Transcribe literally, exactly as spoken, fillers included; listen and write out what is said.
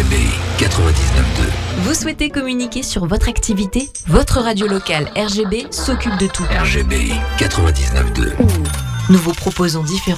B quatre-vingt-dix-neuf deux. Vous souhaitez communiquer sur votre activité? Votre radio locale R G B s'occupe de tout. R G B quatre-vingt-dix-neuf deux. Nous vous proposons différents